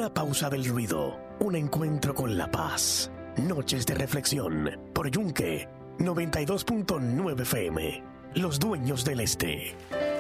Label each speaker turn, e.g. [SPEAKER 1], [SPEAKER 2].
[SPEAKER 1] Una pausa del ruido, un encuentro con la paz. Noches de reflexión por Yunque 92.9 FM. Los dueños del este.